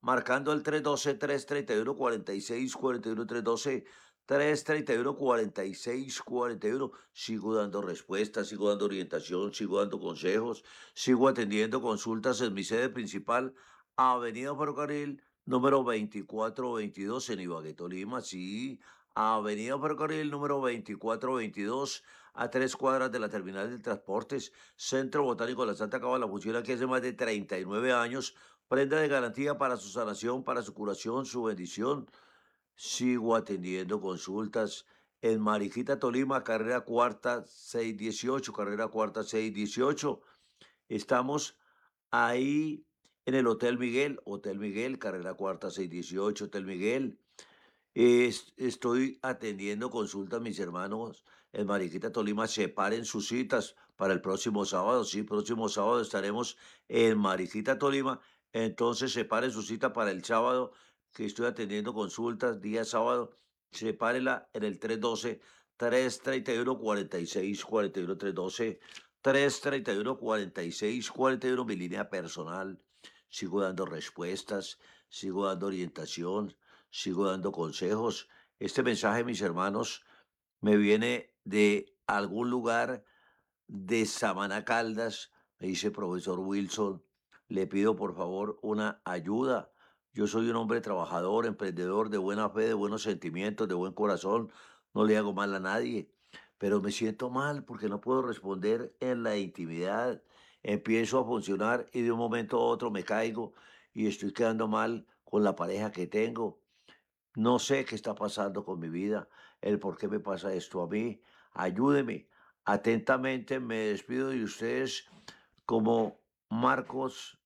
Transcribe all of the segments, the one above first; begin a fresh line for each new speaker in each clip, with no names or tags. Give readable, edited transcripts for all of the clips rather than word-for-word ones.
marcando el 312-331-4641, 312-331-4641. Sigo dando respuestas, sigo dando orientación, sigo dando consejos, sigo atendiendo consultas en mi sede principal, Avenida Ferrocarril, número 2422 en Ibagué, Tolima, sí, Avenida Ferrocarril, número 2422, a 3 cuadras de la terminal de transportes, Centro Botánico de la Santa Cábala, funciona aquí hace más de 39 años, prenda de garantía para su sanación, para su curación, su bendición. Sigo atendiendo consultas en Mariquita, Tolima, carrera cuarta 618, carrera cuarta 618. Estamos ahí en el Hotel Miguel, carrera cuarta 618, Hotel Miguel. Estoy atendiendo consultas, mis hermanos, en Mariquita, Tolima. Separen sus citas para el próximo sábado. Sí, próximo sábado estaremos en Mariquita, Tolima. Entonces, separen su cita para el sábado, que estoy atendiendo consultas, día sábado. Sepárela en el 312-331-4641, 312-331-4641, mi línea personal. Sigo dando respuestas, sigo dando orientación, sigo dando consejos. Este mensaje, mis hermanos, me viene de algún lugar de Samaná Caldas. Me dice profesor Wilson, le pido por favor una ayuda. Yo soy un hombre trabajador, emprendedor, de buena fe, de buenos sentimientos, de buen corazón. No le hago mal a nadie, pero me siento mal porque no puedo responder en la intimidad. Empiezo a funcionar y de un momento a otro me caigo y estoy quedando mal con la pareja que tengo. No sé qué está pasando con mi vida, el por qué me pasa esto a mí. Ayúdeme. Atentamente me despido de ustedes como Marcos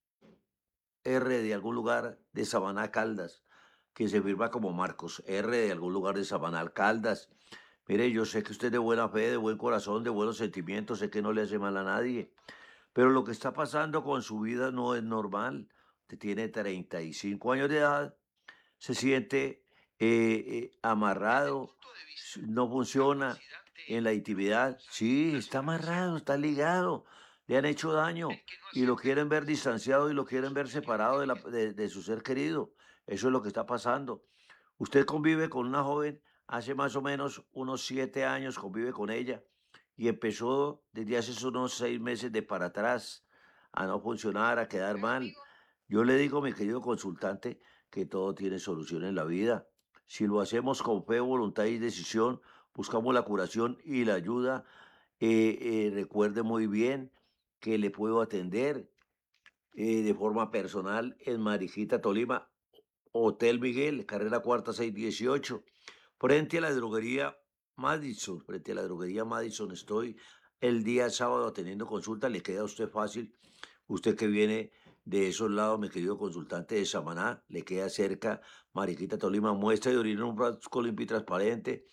R de algún lugar de Sabaná Caldas, que se firma como Marcos R de algún lugar de Sabaná Caldas. Mire, yo sé que usted es de buena fe, de buen corazón, de buenos sentimientos, sé que no le hace mal a nadie, pero lo que está pasando con su vida no es normal. Usted tiene 35 años de edad, se siente amarrado, no funciona en la intimidad. Sí, está amarrado, está ligado, le han hecho daño y lo quieren ver distanciado y lo quieren ver separado de su ser querido. Eso es lo que está pasando. Usted convive con una joven hace más o menos unos 7 años, convive con ella y empezó desde hace unos 6 meses de para atrás a no funcionar, a quedar mal. Yo le digo, mi querido consultante, que todo tiene solución en la vida. Si lo hacemos con fe, voluntad y decisión, buscamos la curación y la ayuda. Recuerde muy bien que le puedo atender de forma personal en Mariquita, Tolima, Hotel Miguel, carrera cuarta 618, frente a la droguería Madison. Frente a la droguería Madison estoy el día sábado teniendo consulta. Le queda a usted fácil. Usted que viene de esos lados, mi querido consultante de Samaná, le queda cerca Mariquita, Tolima. Muestra de orina en un frasco limpio y transparente,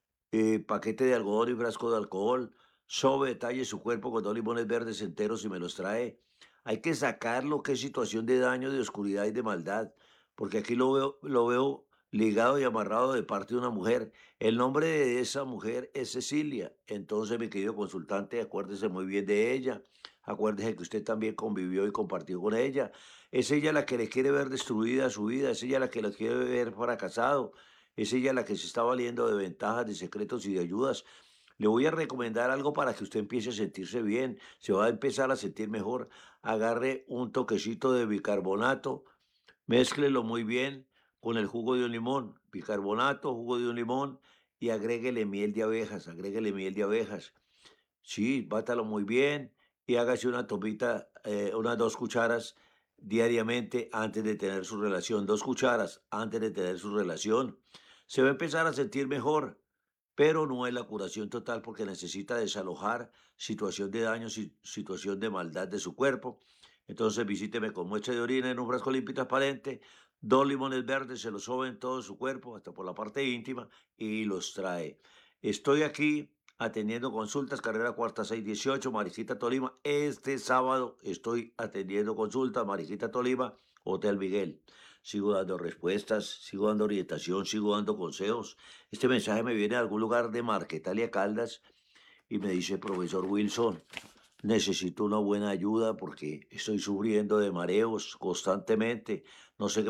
paquete de algodón y frasco de alcohol. Sobe, detalle su cuerpo con 2 limones verdes enteros y me los trae. Hay que sacar lo que es situación de daño, de oscuridad y de maldad, porque aquí lo veo ligado y amarrado de parte de una mujer. El nombre de esa mujer es Cecilia. Entonces, mi querido consultante, acuérdese muy bien de ella. Acuérdese que usted también convivió y compartió con ella. Es ella la que le quiere ver destruida su vida, es ella la que lo quiere ver fracasado. Es ella la que se está valiendo de ventajas, de secretos y de ayudas. Le voy a recomendar algo para que usted empiece a sentirse bien, se va a empezar a sentir mejor. Agarre un toquecito de bicarbonato, mézclelo muy bien con el jugo de un limón, bicarbonato, jugo de un limón y agréguele miel de abejas, agréguele miel de abejas. Sí, bátalo muy bien y hágase una topita, unas 2 cucharas diariamente antes de tener su relación. 2 cucharas antes de tener su relación. Se va a empezar a sentir mejor, pero no es la curación total porque necesita desalojar situación de daño, situación de maldad de su cuerpo. Entonces visíteme con muestra de orina en un frasco limpio y transparente, 2 limones verdes, se los sobe en todo su cuerpo, hasta por la parte íntima, y los trae. Estoy aquí atendiendo consultas, carrera cuarta 618, Mariquita, Tolima. Este sábado estoy atendiendo consultas, Mariquita, Tolima, Hotel Miguel. Sigo dando respuestas, sigo dando orientación, sigo dando consejos. Este mensaje me viene de algún lugar de Marquetalia Caldas y me dice, profesor Wilson, necesito una buena ayuda porque estoy sufriendo de mareos constantemente. No sé qué